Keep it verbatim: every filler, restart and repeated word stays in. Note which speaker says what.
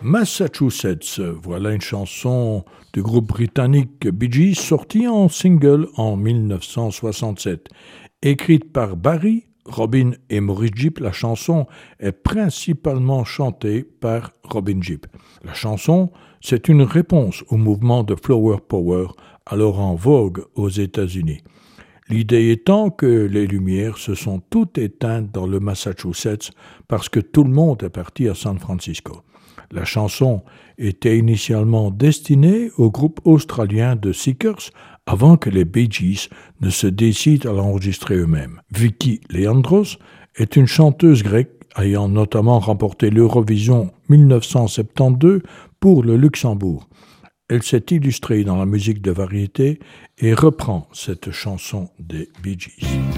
Speaker 1: Massachusetts, voilà une chanson du groupe britannique Bee Gees sortie en single en mille neuf cent soixante-sept. Écrite par Barry, Robin et Maurice Gibb, la chanson est principalement chantée par Robin Gibb. La chanson, c'est une réponse au mouvement de Flower Power, alors en vogue aux États-Unis. L'idée étant que les lumières se sont toutes éteintes dans le Massachusetts parce que tout le monde est parti à San Francisco. La chanson était initialement destinée au groupe australien de Seekers avant que les Bee Gees ne se décident à l'enregistrer eux-mêmes. Vicky Leandros est une chanteuse grecque ayant notamment remporté l'Eurovision mille neuf cent soixante-douze pour le Luxembourg. Elle s'est illustrée dans la musique de variété et reprend cette chanson des Bee Gees.